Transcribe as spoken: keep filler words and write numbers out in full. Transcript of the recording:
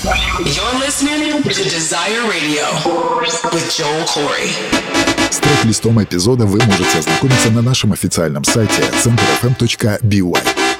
You're listening to Desire Radio with Joel Corey. С трек-листом эпизода вы можете ознакомиться на нашем официальном сайте центр эф эм точка би уай.